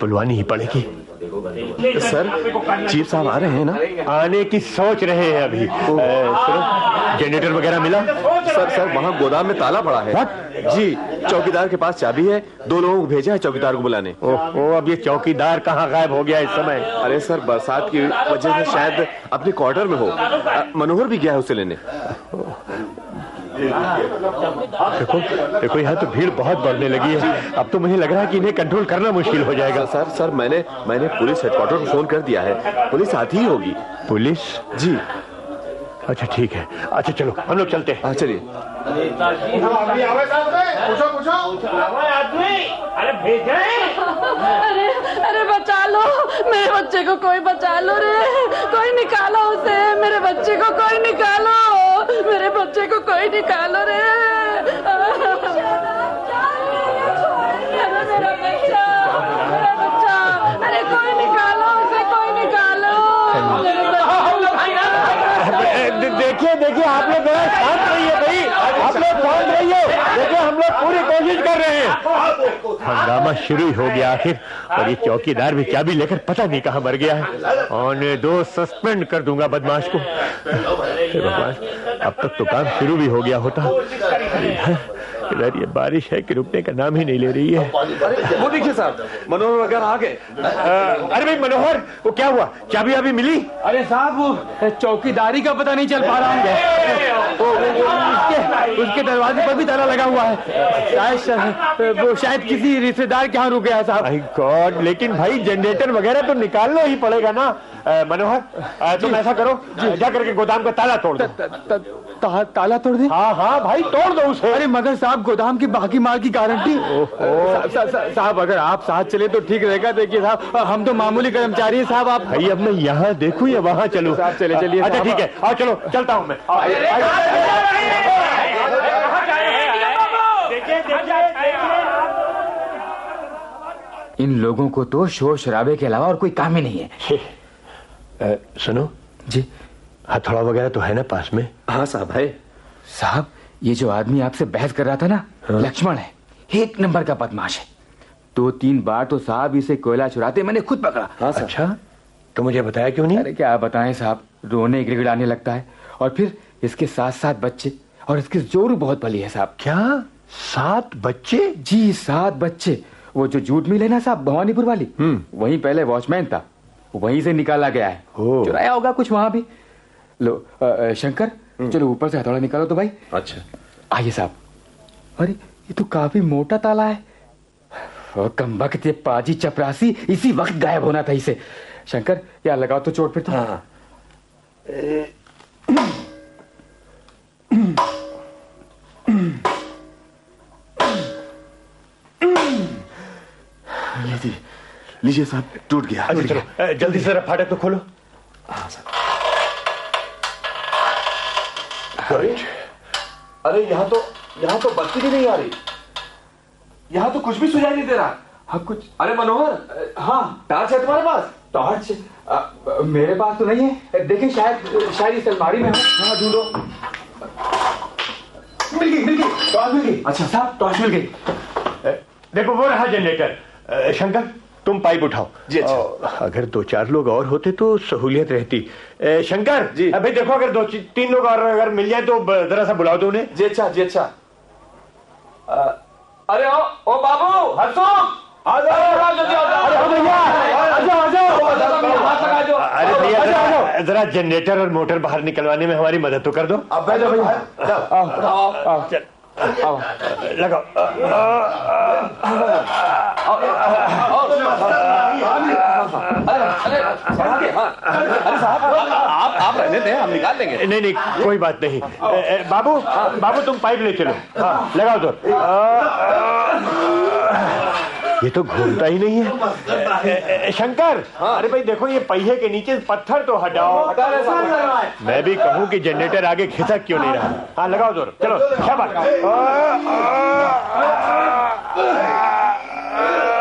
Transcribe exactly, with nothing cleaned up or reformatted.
बुलवानी ही पड़ेगी। Sir, chief साहब आ रहे हैं ना? आने की सोच रहे हैं अभी। सुनो, जनरेटर वगैरह मिला? सर सर वहाँ गोदाम में ताला पड़ा है। What? जी, चौकीदार के पास चाबी है, दो लोगों को भेजा है चौकीदार को बुलाने। ओहो, अब ये चौकीदार कहाँ गायब हो गया इस समय? अरे सर, बरसात की वजह से शायद अपने क्वार्टर में हो। मनोहर भी गया है उसे लेने। देखो देखो, यहाँ तो भीड़ बहुत बढ़ने लगी है। अब तो मुझे लग रहा है कि इन्हें कंट्रोल करना मुश्किल हो जाएगा। सर सर मैंने मैंने पुलिस हेडक्वार्टर को फोन कर दिया है, पुलिस आती ही होगी। पुलिस? जी। अच्छा ठीक है, अच्छा चलो हम लोग चलते हैं। हाँ चलिए। पूछो पूछो। अरे भेजे। अरे अरे बचा लो, मेरे बच्चे को कोई बचा लो रे, कोई निकालो उसे, मेरे बच्चे को कोई निकालो, मेरे बच्चे को कोई निकालो रे। अरे मेरा बच्चा, मेरा बच्चा, अरे कोई निकालो उसे, कोई निकालो। देखिए देखिए, आप लोग बड़ा शांत रहिए भाई, आप लोग शांत रहिए। देखिए हम लोग पूरी कोशिश कर रहे हैं। हंगामा शुरू हो गया आखिर, और ये चौकीदार भी चाबी लेकर पता नहीं कहाँ मर गया है। आने दो, सस्पेंड कर दूंगा बदमाश को। भगवान, अब तक तो काम शुरू भी हो गया होता। इधर ये बारिश है कि रुकने का नाम ही नहीं ले रही है। वो देखिए साहब, मनोहर वगैरह आ गए। अरे भाई मनोहर, वो क्या हुआ? चाबी अभी मिली? अरे साहब, वो चौकीदारी का पता नहीं चल पा रहा है। वो, वो, वो, उसके, उसके दरवाजे पर भी ताला लगा हुआ है। शायद वो शायद किसी रिश्तेदार के यहाँ रुक गया साहब। माय गॉड, लेकिन भाई जनरेटर वगैरह तो निकालना ही पड़ेगा ना। मनोहर, तुम ऐसा करो, जा करके गोदाम का ताला तोड़ दो। ताला तोड़ दे? हाँ हाँ भाई, तोड़ दो उसे। अरे मगर साहब, गोदाम की बाकी माल की गारंटी। साहब अगर आप साथ चले तो ठीक रहेगा। देखिए साहब, हम तो मामूली कर्मचारी हैं साहब। आप भाई अब मैं यहाँ देखूं या वहाँ चलूं? साहब चले चलिए। अच्छा ठीक है, आओ चलो, चलता हूँ मैं। इन लोगों को तो शोर शराबे के अलावा और कोई काम ही नहीं है। आ, सुनो जी, हथौड़ा वगैरह तो है ना पास में? हाँ साहब है। साहब, ये जो आदमी आपसे बहस कर रहा था ना, हाँ? लक्ष्मण है, एक नंबर का बदमाश है। दो तीन बार तो साहब इसे कोयला चुराते मैंने खुद पकड़ा। हाँ साहब। अच्छा, तो मुझे बताया क्यों नहीं? अरे क्या बताएं साहब, रोने गिड़गिड़ाने लगता है, और फिर इसके साथ साथ बच्चे, और इसकी जोरू बहुत भली है साहब। क्या सात बच्चे? जी सात बच्चे। वो जो जूट मिल है ना साहब, भवानीपुर वाली, वहीं पहले वॉचमैन था, वहीं से निकाला गया है। चुराया होगा कुछ वहां भी। लो आ, आ, शंकर, चलो ऊपर से हथौड़ा निकालो तो भाई। अच्छा आइए साहब। अरे ये तो काफी मोटा ताला है। कमबख्त, ये पाजी चपरासी इसी वक्त गायब होना था इसे। शंकर, यार लगाओ तो चोट फिर तो। हाँ। लीजिए साहब, टूट गया। अच्छा चलो, जल्दी से फाटक तो खोलो। हाँ साहब। अरे अरे यहाँ तो यहाँ तो बत्ती भी नहीं आ रही, यहाँ तो कुछ भी सुझाई नहीं दे रहा। हाँ कुछ। अरे मनोहर, हाँ टॉर्च है तुम्हारे पास? टॉर्च मेरे पास तो नहीं है। देखिए शायद शायद इस अलमारी में हो। हाँ ढूंढो। मिल गई मिल गई टॉर्च मिल गई। अच्छा साहब, टॉर्च मिल गई। देखो वो रहा जनरेटर। शंकर, तुम पाइप उठाओ। जी अच्छा। अगर दो चार लोग और होते तो सहूलियत रहती। ए, शंकर जी। भाई देखो, अगर दो तीन लोग और अगर मिल जाए तो जरा सा बुलाओ दो उन्हें। जी अच्छा जी अच्छा। आ, अरे ओ, ओ बाबू, हर्षो, आ जाओ जल्दी आ जाओ। अरे भैया, आ जाओ आ जाओ। अरे भैया जरा जनरेटर और मोटर बाहर निकलवाने में हमारी मदद तो कर दो। अब बैठो भैया, आओ आओ चल आओ, लगाओ। अरे साहब, आप आप रहने दें, हम निकाल लेंगे। नहीं नहीं, कोई बात नहीं। बाबू बाबू तुम पाइप ले चलो। हाँ लगाओ तो। ये तो घूमता ही नहीं है। शंकर, अरे भाई देखो, ये पहिए के नीचे पत्थर तो हटाओ। मैं भी कहूँ कि जनरेटर आगे खिसक क्यों नहीं रहा। हाँ लगाओ जोर, चलो शाबाश।